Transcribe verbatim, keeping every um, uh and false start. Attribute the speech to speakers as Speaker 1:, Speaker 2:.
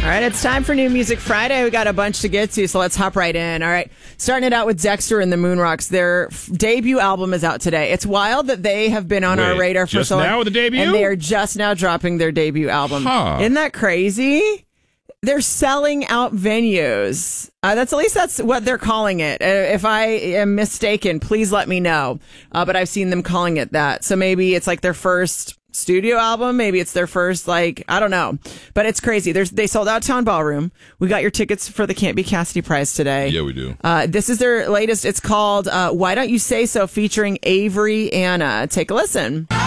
Speaker 1: All right, it's time for New Music Friday. We got a bunch to get to, so let's hop right in. All right, starting it out with Dexter and the Moonrocks. Their f- debut album is out today. It's wild that they have been on
Speaker 2: Wait,
Speaker 1: our radar for
Speaker 2: just
Speaker 1: so long.
Speaker 2: now with the debut?
Speaker 1: And they are just now dropping their debut album.
Speaker 2: Huh.
Speaker 1: Isn't that crazy? They're selling out venues. Uh, that's at least that's what they're calling it. Uh, if I am mistaken, please let me know. Uh, but I've seen them calling it that. So maybe it's like their first studio album. Maybe it's their first, like, I don't know. But it's crazy. There's They sold out Town Ballroom. We got your tickets for the Can't Be Cassidy Prize today.
Speaker 2: Yeah, we do.
Speaker 1: Uh, this is their latest. It's called uh, Why Don't You Say So, featuring Avery Anna. Take a listen.